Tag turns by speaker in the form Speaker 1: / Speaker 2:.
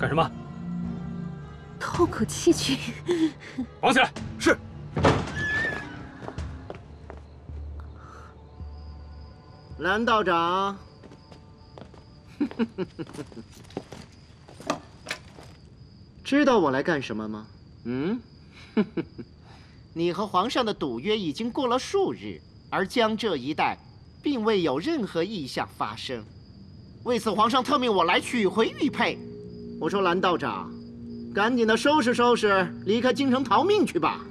Speaker 1: 干什么？
Speaker 2: 透口气去。
Speaker 1: 绑起来。
Speaker 3: 是。
Speaker 4: 蓝道长，知道我来干什么吗？嗯，你和皇上的赌约已经过了数日，而江浙一带并未有任何异象发生。为此，皇上特命我来取回玉佩。我说蓝道长，赶紧的收拾收拾，离开京城逃命去吧。